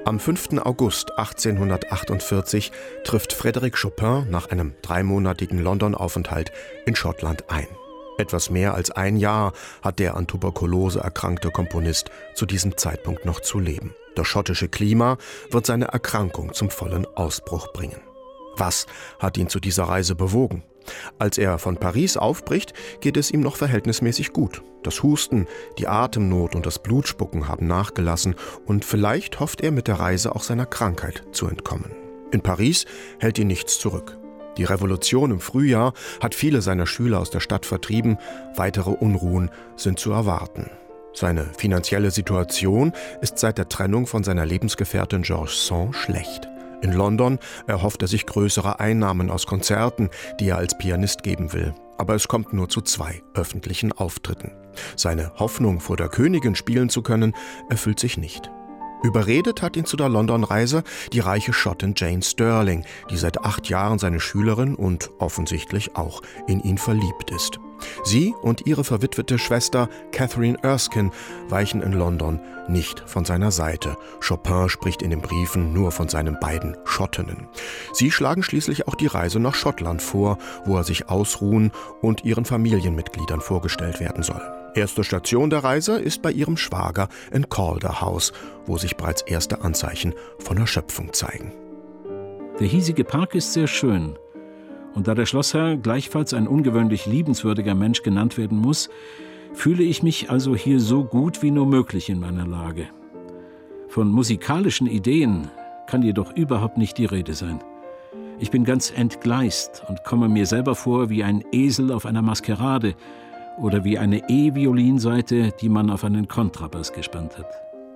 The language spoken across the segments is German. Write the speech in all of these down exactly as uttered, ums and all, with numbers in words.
Am fünften August achtzehnhundertachtundvierzig trifft Frédéric Chopin nach einem dreimonatigen London-Aufenthalt in Schottland ein. Etwas mehr als ein Jahr hat der an Tuberkulose erkrankte Komponist zu diesem Zeitpunkt noch zu leben. Das schottische Klima wird seine Erkrankung zum vollen Ausbruch bringen. Was hat ihn zu dieser Reise bewogen? Als er von Paris aufbricht, geht es ihm noch verhältnismäßig gut. Das Husten, die Atemnot und das Blutspucken haben nachgelassen und vielleicht hofft er mit der Reise auch seiner Krankheit zu entkommen. In Paris hält ihn nichts zurück. Die Revolution im Frühjahr hat viele seiner Schüler aus der Stadt vertrieben, weitere Unruhen sind zu erwarten. Seine finanzielle Situation ist seit der Trennung von seiner Lebensgefährtin George Sand schlecht. In London erhofft er sich größere Einnahmen aus Konzerten, die er als Pianist geben will. Aber es kommt nur zu zwei öffentlichen Auftritten. Seine Hoffnung, vor der Königin spielen zu können, erfüllt sich nicht. Überredet hat ihn zu der London-Reise die reiche Schottin Jane Stirling, die seit acht Jahren seine Schülerin und offensichtlich auch in ihn verliebt ist. Sie und ihre verwitwete Schwester Catherine Erskine weichen in London nicht von seiner Seite. Chopin spricht in den Briefen nur von seinen beiden Schottinnen. Sie schlagen schließlich auch die Reise nach Schottland vor, wo er sich ausruhen und ihren Familienmitgliedern vorgestellt werden soll. Erste Station der Reise ist bei ihrem Schwager in Calder House, wo sich bereits erste Anzeichen von Erschöpfung zeigen. Der hiesige Park ist sehr schön. Und da der Schlossherr gleichfalls ein ungewöhnlich liebenswürdiger Mensch genannt werden muss, fühle ich mich also hier so gut wie nur möglich in meiner Lage. Von musikalischen Ideen kann jedoch überhaupt nicht die Rede sein. Ich bin ganz entgleist und komme mir selber vor wie ein Esel auf einer Maskerade oder wie eine E-Violinsaite, die man auf einen Kontrabass gespannt hat.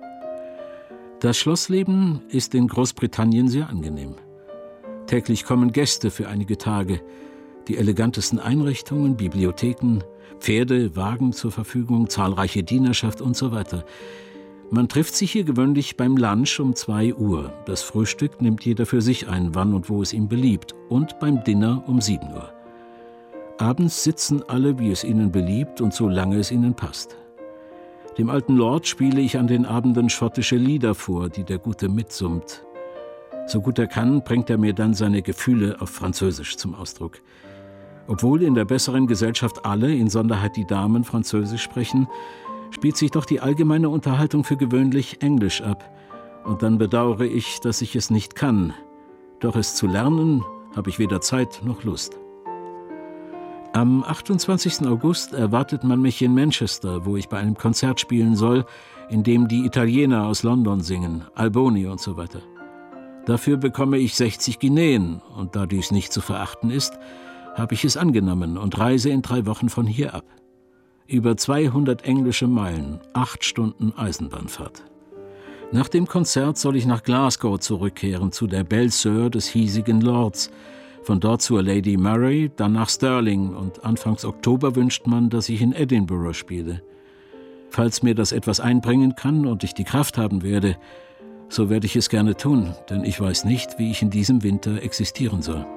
Das Schlossleben ist in Großbritannien sehr angenehm. Täglich kommen Gäste für einige Tage, die elegantesten Einrichtungen, Bibliotheken, Pferde, Wagen zur Verfügung, zahlreiche Dienerschaft und so weiter. Man trifft sich hier gewöhnlich beim Lunch um zwei Uhr. Das Frühstück nimmt jeder für sich ein, wann und wo es ihm beliebt, und beim Dinner um sieben Uhr. Abends sitzen alle, wie es ihnen beliebt und solange es ihnen passt. Dem alten Lord spiele ich an den Abenden schottische Lieder vor, die der Gute mitsummt. So gut er kann, bringt er mir dann seine Gefühle auf Französisch zum Ausdruck. Obwohl in der besseren Gesellschaft alle, insonderheit die Damen, Französisch sprechen, spielt sich doch die allgemeine Unterhaltung für gewöhnlich Englisch ab. Und dann bedauere ich, dass ich es nicht kann. Doch es zu lernen, habe ich weder Zeit noch Lust. Am achtundzwanzigsten August erwartet man mich in Manchester, wo ich bei einem Konzert spielen soll, in dem die Italiener aus London singen, Alboni und so weiter. Dafür bekomme ich sechzig Guineen, und da dies nicht zu verachten ist, habe ich es angenommen und reise in drei Wochen von hier ab. Über zweihundert englische Meilen, acht Stunden Eisenbahnfahrt. Nach dem Konzert soll ich nach Glasgow zurückkehren, zu der Belle Sœur des hiesigen Lords, von dort zur Lady Murray, dann nach Stirling, und anfangs Oktober wünscht man, dass ich in Edinburgh spiele. Falls mir das etwas einbringen kann und ich die Kraft haben werde, so werde ich es gerne tun, denn ich weiß nicht, wie ich in diesem Winter existieren soll.